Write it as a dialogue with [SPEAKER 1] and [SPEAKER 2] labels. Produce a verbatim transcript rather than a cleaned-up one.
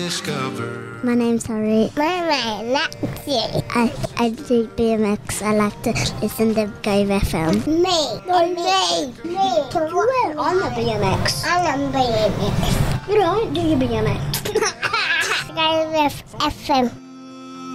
[SPEAKER 1] Discover.
[SPEAKER 2] My name's Harry.
[SPEAKER 3] My name's Lexi.
[SPEAKER 2] I, I do B M X. I like to listen to Go F M.
[SPEAKER 3] Me. No, me. Me.
[SPEAKER 2] You on the B M X.
[SPEAKER 3] I'm on B M X.
[SPEAKER 2] You don't do your B M X.
[SPEAKER 3] Go F M.